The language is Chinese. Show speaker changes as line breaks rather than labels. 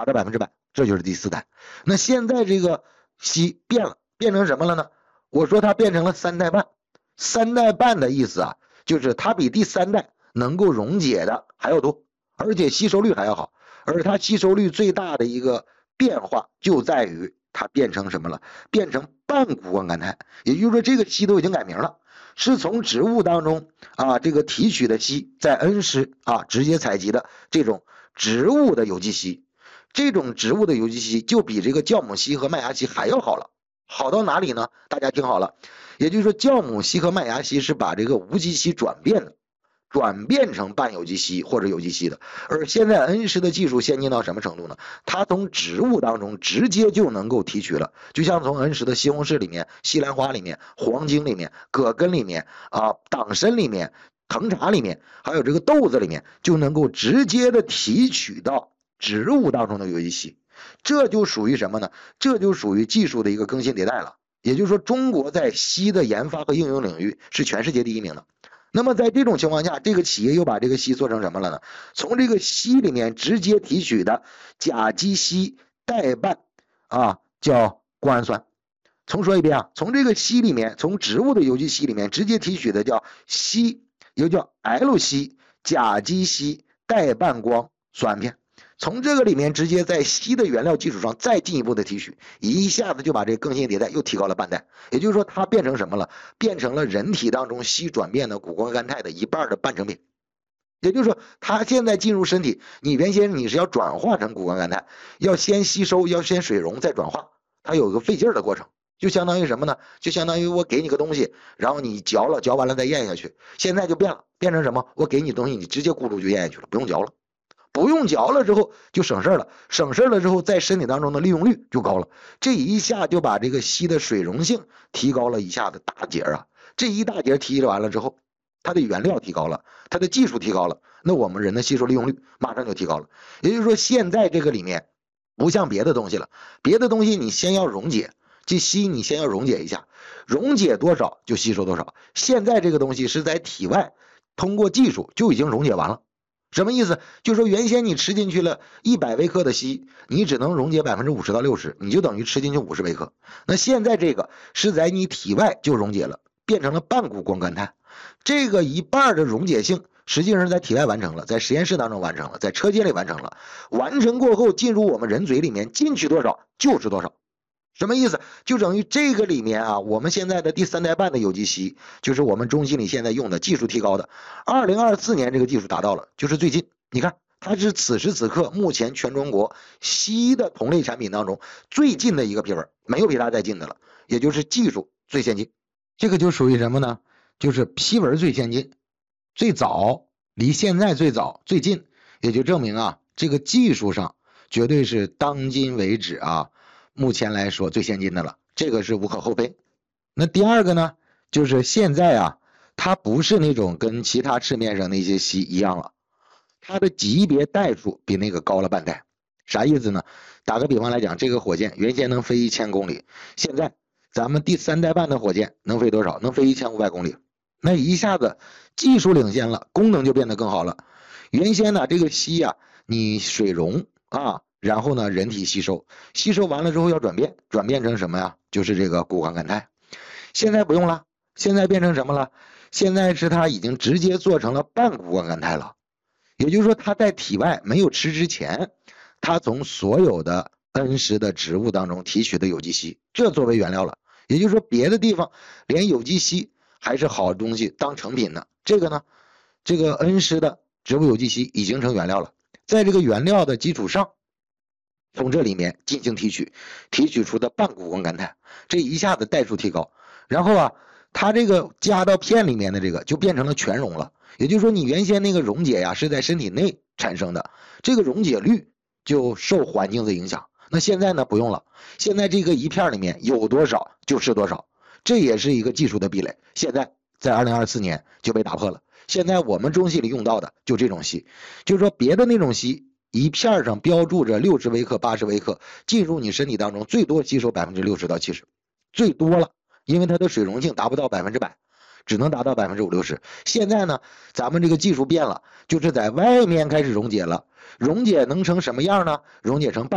到100%，这就是第4代。那现在这个硒变了，变成什么了呢？我说它变成了3代半。3代半的意思啊，就是它比第3代能够溶解的还要多，而且吸收率还要好。而它吸收率最大的一个变化就在于它变成什么了？变成半谷胱甘肽，也就是说这个硒都已经改名了，是从植物当中这个提取的硒，在恩施直接采集的这种植物的有机硒。这种植物的有机硒就比这个酵母硒和麦芽硒还要好了。好到哪里呢？大家听好了，也就是说酵母硒和麦芽硒是把这个无机硒转变成半有机硒或者有机硒的。而现在恩施的技术先进到什么程度呢？它从植物当中直接就能够提取了，就像从恩施的西红柿里面、西兰花里面、黄精里面、葛根里面党参里面、藤茶里面，还有这个豆子里面，就能够直接的提取到植物当中的有机硒。这就属于什么呢？这就属于技术的一个更新迭代了。也就是说，中国在硒的研发和应用领域是全世界第1名的。那么在这种情况下，这个企业又把这个硒做成什么了呢？从这个硒里面直接提取的甲基硒代半叫胱氨酸。重说一遍从这个硒里面，从植物的有机硒里面直接提取的叫硒，又叫 L 硒甲基硒代半胱酸片。从这个里面直接在硒的原料基础上再进一步的提取，一下子就把这个更新迭代又提高了半代。也就是说它变成什么了？变成了人体当中硒转变的谷胱甘肽的1半的半成品。也就是说它现在进入身体，你原先你是要转化成谷胱甘肽，要先吸收，要先水溶再转化，它有一个费劲的过程。就相当于什么呢？就相当于我给你个东西，然后你嚼了，嚼完了再咽下去。现在就变了，变成什么？我给你东西，你直接咕噜就咽下去了，不用嚼了。不用嚼了之后就省事了，省事了之后在身体当中的利用率就高了，这一下就把这个硒的水溶性提高了一下子大截这一大截提完了之后，它的原料提高了，它的技术提高了，那我们人的吸收利用率马上就提高了。也就是说现在这个里面不像别的东西了，别的东西你先要溶解，这硒你先要溶解一下，溶解多少就吸收多少。现在这个东西是在体外通过技术就已经溶解完了。什么意思？就是说原先你吃进去了100微克的硒，你只能溶解50%到60%，你就等于吃进去50微克。那现在这个是在你体外就溶解了，变成了半谷胱甘肽。这个1半的溶解性实际上是在体外完成了，在实验室当中完成了，在车间里完成了。完成过后进入我们人嘴里面，进去多少就是多少。什么意思？就等于这个里面我们现在的第3代半的有机硒，就是我们中心里现在用的技术提高的，2024年这个技术达到了，就是最近，你看它是此时此刻目前全中国硒的同类产品当中最近的一个批文，没有比它再近的了，也就是技术最先进。这个就属于什么呢？就是批文最先进，最早，离现在最早最近，也就证明这个技术上绝对是当今为止目前来说最先进的了，这个是无可厚非。那第二个呢，就是现在它不是那种跟其他市面上那些硒一样了，它的级别代数比那个高了半代。啥意思呢？打个比方来讲，这个火箭原先能飞1000公里，现在咱们第3代半的火箭能飞多少？能飞1500公里。那一下子技术领先了，功能就变得更好了。原先呢这个硒你水溶然后呢人体吸收，吸收完了之后要转变成什么呀？就是这个谷胱甘肽。现在不用了，现在变成什么了？现在是它已经直接做成了半谷胱甘肽了。也就是说它在体外没有吃之前，它从所有的恩施的植物当中提取的有机硒，这作为原料了。也就是说别的地方连有机硒还是好东西当成品呢，这个呢这个恩施的植物有机硒已经成原料了，在这个原料的基础上从这里面进行提取出的半谷胱甘肽，这一下子代数提高，然后它这个加到片里面的这个就变成了全溶了。也就是说你原先那个溶解是在身体内产生的，这个溶解率就受环境的影响。那现在呢不用了，现在这个一片里面有多少就是多少，这也是一个技术的壁垒，现在在2024年就被打破了。现在我们中心里用到的就这种硒，就是说别的那种硒一片上标注着60微克80微克，进入你身体当中最多吸收60%到70%，最多了，因为它的水溶性达不到100%，只能达到50%、60%。现在呢咱们这个技术变了，就是在外面开始溶解了，溶解能成什么样呢？溶解成